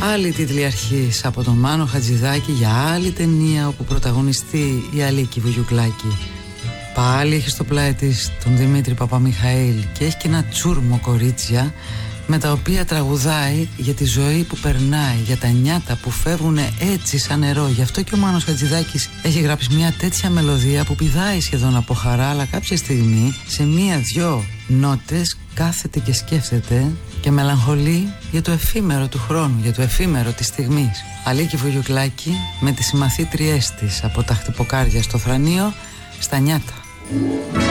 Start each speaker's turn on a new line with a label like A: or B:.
A: Άλλη τίτλη αρχής από τον Μάνο Χατζηδάκη για άλλη ταινία όπου πρωταγωνιστεί η Αλίκη Βουγιουκλάκη. Πάλι έχει στο πλάι της τον Δημήτρη Παπαμιχαήλ και έχει και ένα τσούρμο κορίτσια με τα οποία τραγουδάει για τη ζωή που περνάει, για τα νιάτα που φεύγουν έτσι σαν νερό. Γι' αυτό και ο Μάνος Χατζηδάκης έχει γράψει μια τέτοια μελωδία που πηδάει σχεδόν από χαρά, αλλά κάποια στιγμή σε μία-δυο νότες κάθεται και σκέφτεται και μελαγχολεί για το εφήμερο του χρόνου, για το εφήμερο της στιγμής. Αλίκη Βουγιουκλάκη με τις συμμαθήτριές της από τα χτυποκάρια στο Θρανείο στα νιάτα.